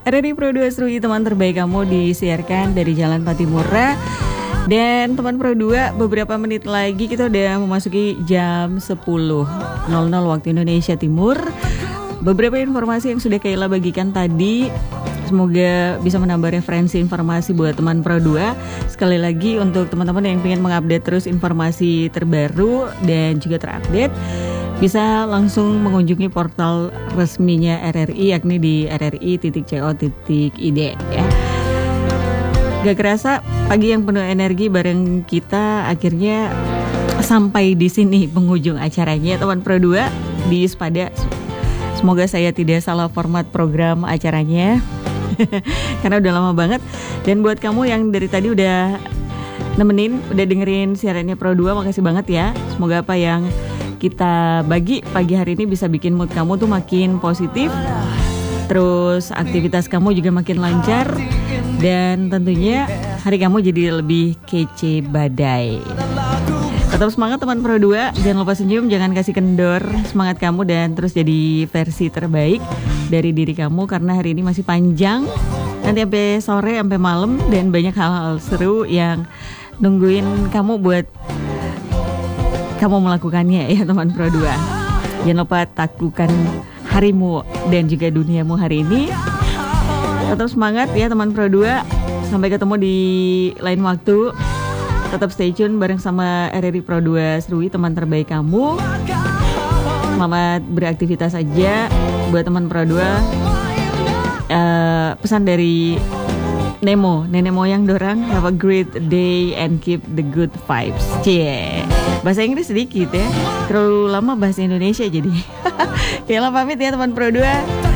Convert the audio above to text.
RRI Pro 2 Serui, teman terbaik kamu, disiarkan dari Jalan Patimura. Dan teman Pro 2, beberapa menit lagi kita udah memasuki jam 10.00 waktu Indonesia Timur. Beberapa informasi yang sudah Kayla bagikan tadi, semoga bisa menambah referensi informasi buat teman Pro 2. Sekali lagi untuk teman-teman yang ingin mengupdate terus informasi terbaru dan juga terupdate, bisa langsung mengunjungi portal resminya RRI, yakni di rri.co.id ya. Gak kerasa pagi yang penuh energi bareng kita akhirnya sampai di sini penghujung acaranya teman Pro 2 di Spada. Semoga saya tidak salah format program acaranya karena udah lama banget. Dan buat kamu yang dari tadi udah nemenin, udah dengerin siarannya Pro 2, makasih banget ya. Semoga apa yang kita bagi pagi hari ini bisa bikin mood kamu tuh makin positif, terus aktivitas kamu juga makin lancar, dan tentunya hari kamu jadi lebih kece badai. Tetap semangat teman Pro 2, jangan lupa senyum, jangan kasih kendor semangat kamu, dan terus jadi versi terbaik dari diri kamu, karena hari ini masih panjang, nanti sampai sore, sampai malam, dan banyak hal-hal seru yang nungguin kamu buat kamu melakukannya ya teman Pro 2. Jangan lupa taklukan harimu dan juga duniamu hari ini. Tetap semangat ya teman Pro 2. Sampai ketemu di lain waktu. Tetap stay tune bareng sama RRI Pro 2 Serui, teman terbaik kamu. Selamat beraktivitas aja buat teman Pro 2. Pesan dari Nemo, nenek moyang dorang, have a great day and keep the good vibes. Cie. Bahasa Inggris sedikit ya, terlalu lama bahasa Indonesia jadi. Kayla pamit ya teman Pro 2.